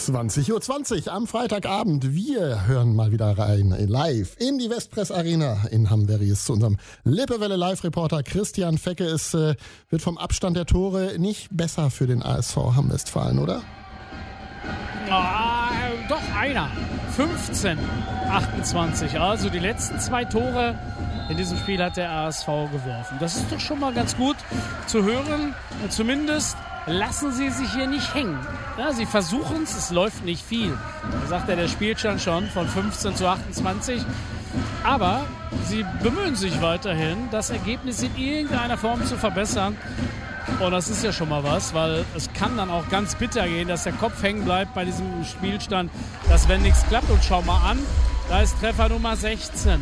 20:20 Uhr am Freitagabend. Wir hören mal wieder rein live in die Westpress Arena in Hamburg zu unserem Lippewelle Live-Reporter Christian Fecke. Es wird vom Abstand der Tore nicht besser für den ASV Hamm-Westfalen, oder? Doch einer. 15:28. Also die letzten 2 Tore in diesem Spiel hat der ASV geworfen. Das ist doch schon mal ganz gut zu hören. Zumindest lassen sie sich hier nicht hängen. Ja, sie versuchen es läuft nicht viel. Da sagt ja der Spielstand schon von 15:28. Aber sie bemühen sich weiterhin, das Ergebnis in irgendeiner Form zu verbessern. Und das ist ja schon mal was, weil es kann dann auch ganz bitter gehen, dass der Kopf hängen bleibt bei diesem Spielstand, dass wenn nichts klappt. Und schau mal an, da ist Treffer Nummer 16.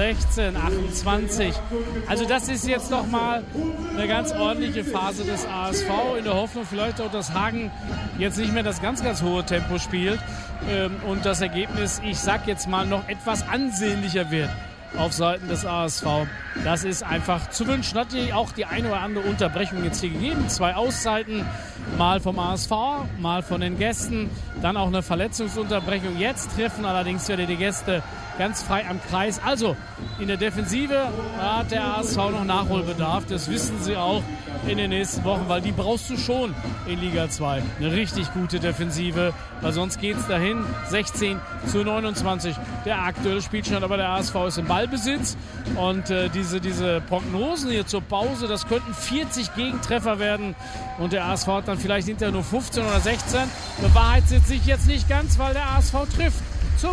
16:28. Also das ist jetzt noch mal eine ganz ordentliche Phase des ASV, in der Hoffnung vielleicht auch, dass Hagen jetzt nicht mehr das ganz, ganz hohe Tempo spielt und das Ergebnis, ich sag jetzt mal, noch etwas ansehnlicher wird auf Seiten des ASV. Das ist einfach zu wünschen. Hat auch die eine oder andere Unterbrechung jetzt hier gegeben. 2 Auszeiten, mal vom ASV, mal von den Gästen. Dann auch eine Verletzungsunterbrechung. Jetzt treffen allerdings wieder die Gäste ganz frei am Kreis. Also in der Defensive hat der ASV noch Nachholbedarf. Das wissen sie auch in den nächsten Wochen, weil die brauchst du schon in Liga 2. Eine richtig gute Defensive, weil sonst geht es dahin. 16:29 der aktuelle Spielstand, aber der ASV ist im Ballbesitz. Und diese Prognosen hier zur Pause, das könnten 40 Gegentreffer werden. Und der ASV hat dann vielleicht hinterher nur 15 oder 16. Bewahrheitet sich jetzt nicht ganz, weil der ASV trifft zum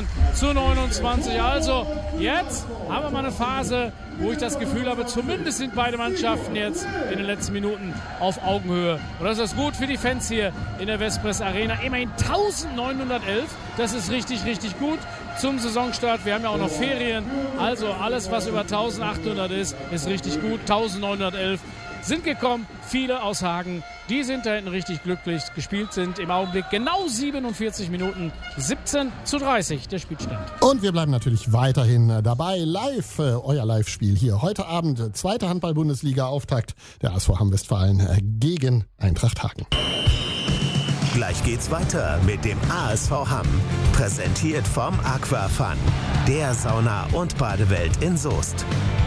17:29. Also jetzt haben wir mal eine Phase, wo ich das Gefühl habe, zumindest sind beide Mannschaften jetzt in den letzten Minuten auf Augenhöhe. Und das ist gut für die Fans hier in der Westpress Arena. Immerhin 1911, das ist richtig, richtig gut zum Saisonstart. Wir haben ja auch noch Ferien, also alles, was über 1800 ist richtig gut. 1911 sind gekommen, viele aus Hagen. Die sind da hinten richtig glücklich. Gespielt sind im Augenblick genau 47 Minuten. 17:30 der Spielstand. Und wir bleiben natürlich weiterhin dabei. Live, euer Live-Spiel hier. Heute Abend, 2. Handball-Bundesliga-Auftakt der ASV Hamm-Westfalen gegen Eintracht Hagen. Gleich geht's weiter mit dem ASV Hamm. Präsentiert vom Aquafun, der Sauna- und Badewelt in Soest.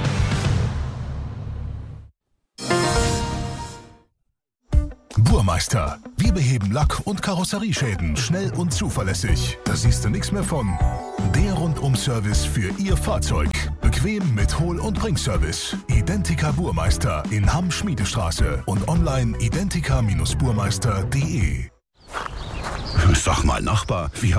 Burmeister. Wir beheben Lack- und Karosserieschäden schnell und zuverlässig. Da siehst du nichts mehr von. Der Rundum-Service für Ihr Fahrzeug. Bequem mit Hol- und Bringservice. Identica Burmeister in Hamm-Schmiedestraße und online identica-burmeister.de. Sag mal, Nachbar, wie